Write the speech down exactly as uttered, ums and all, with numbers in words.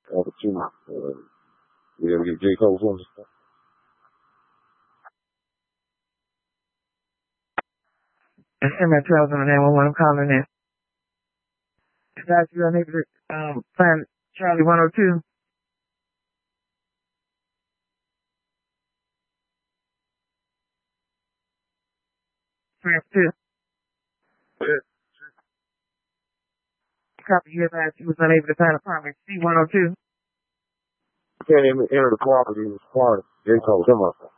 opportunity. Uh, we ever get J. Cole for us? And M S twelve on the nine one one, I'm calling in. Guys, you unable to um, find Charlie one oh two? France two. Copy, you advised you was unable to find apartment C one oh two. Can't even enter the property. It's part of J. Cole. Come on.